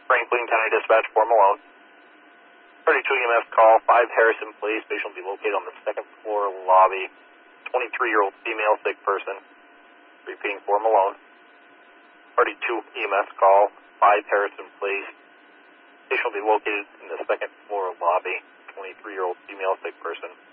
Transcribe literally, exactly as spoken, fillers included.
Franklin County Dispatch for Malone. thirty-two E M S call, five Harrison Place. Patient will be located on the second floor lobby. twenty-three-year-old female sick person. Repeating for Malone. thirty-two E M S call, five Harrison Place. Patient will be located in the second floor lobby. twenty-three-year-old female sick person.